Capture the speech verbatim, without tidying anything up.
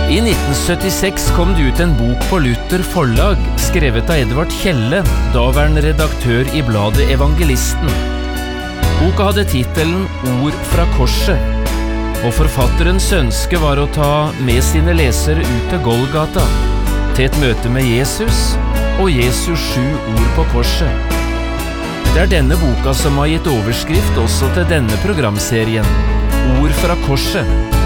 I nitten syttiseks kom det ut en bok på Luther forlag, skrevet av Edvard Kjelle, daværende redaktør i bladet Evangelisten. Boka hadde titelen Ord fra korset, og forfatterens ønske var å ta med sine lesere ut til Golgata, til et møte med Jesus og Jesus sju ord på korset. Det er denne boka som har gitt overskrift også til denne programserien, Ord fra korset.